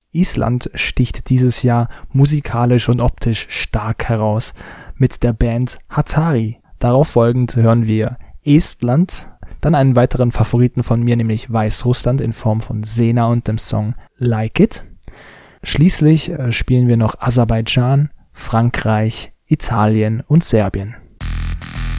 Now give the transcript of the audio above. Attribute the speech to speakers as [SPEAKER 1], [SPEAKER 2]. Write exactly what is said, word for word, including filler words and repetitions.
[SPEAKER 1] Island sticht dieses Jahr musikalisch und optisch stark heraus mit der Band Hatari. Darauf folgend hören wir Estland, dann einen weiteren Favoriten von mir, nämlich Weißrussland in Form von Sena und dem Song Like It. Schließlich äh, spielen wir noch Aserbaidschan, Frankreich, Italien und Serbien.